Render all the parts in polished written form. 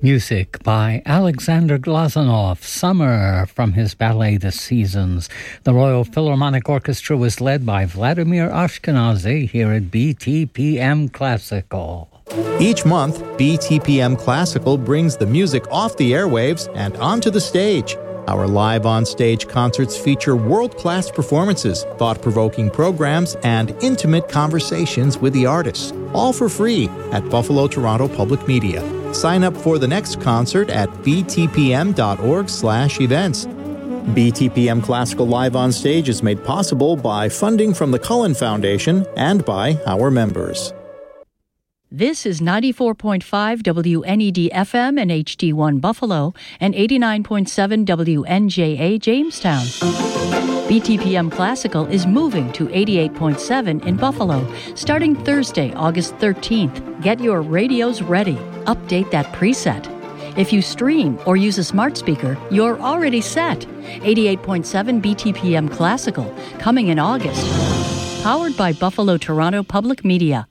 Music by Alexander Glazunov, Summer, from his ballet The Seasons. The Royal Philharmonic Orchestra was led by Vladimir Ashkenazy here at BTPM Classical. Each month, BTPM Classical brings the music off the airwaves and onto the stage. Our live on-stage concerts feature world-class performances, thought-provoking programs, and intimate conversations with the artists, all for free at Buffalo Toronto Public Media. Sign up for the next concert at btpm.org/events. BTPM Classical Live on Stage is made possible by funding from the Cullen Foundation and by our members. This is 94.5 WNED FM and HD1 Buffalo and 89.7 WNJA Jamestown. BTPM Classical is moving to 88.7 in Buffalo starting Thursday, August 13th. Get your radios ready. Update that preset. If you stream or use a smart speaker, you're already set. 88.7 BTPM Classical, coming in August. Powered by Buffalo Toronto Public Media.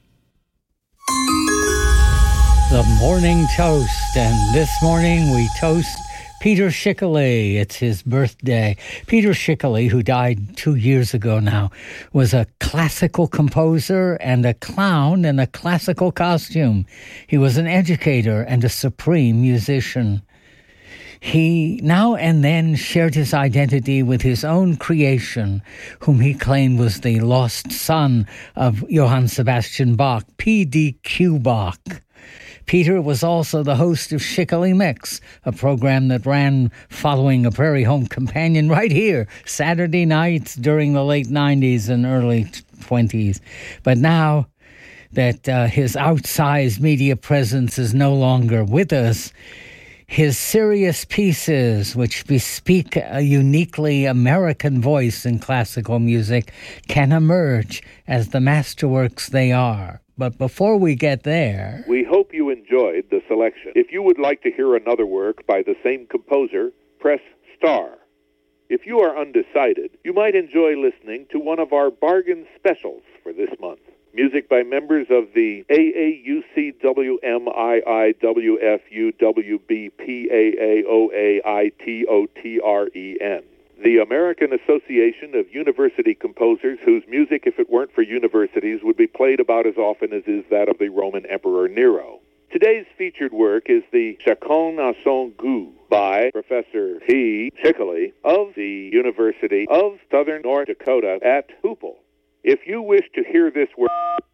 The Morning Toast, and this morning we toast Peter Schickele. It's his birthday. Peter Schickele, who died 2 years ago now, was a classical composer and a clown in a classical costume. He was an educator and a supreme musician. He now and then shared his identity with his own creation, whom he claimed was the lost son of Johann Sebastian Bach, P.D.Q. Bach. Peter was also the host of Schickele Mix, a program that ran following a Prairie Home companion right here, Saturday nights during the late 90s and early 20s. But now that his outsized media presence is no longer with us, his serious pieces, which bespeak a uniquely American voice in classical music, can emerge as the masterworks they are. But before we get there, we hope you enjoyed the selection. If you would like to hear another work by the same composer, press star. If you are undecided, you might enjoy listening to one of our bargain specials for this month. Music by members of the AAUCWMIIWFUWBPAAOAITOTREN. The American Association of University Composers, whose music, if it weren't for universities, would be played about as often as is that of the Roman Emperor Nero. Today's featured work is the Chacun à son goût by Professor P. Schickele of the University of Southern North Dakota at Hoople. If you wish to hear this work